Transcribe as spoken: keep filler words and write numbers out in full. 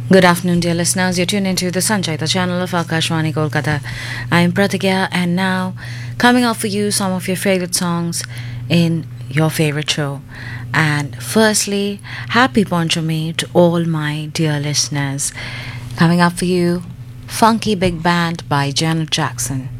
Good afternoon, dear listeners. You're tuned into the Sanjay, the channel of Akashvani Kolkata. I'm Pratigya, and now coming up for you some of your favorite songs in your favorite show. And firstly, happy Panchami to all my dear listeners. Coming up for you, Funky Big Band by Janet Jackson.